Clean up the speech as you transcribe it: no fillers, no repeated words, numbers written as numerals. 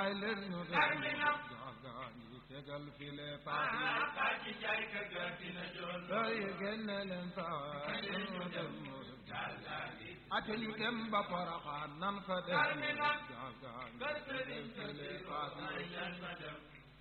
tegal file paati jaay ka gatina joon doy gennelen atel dem ba Porokhane nan fa dem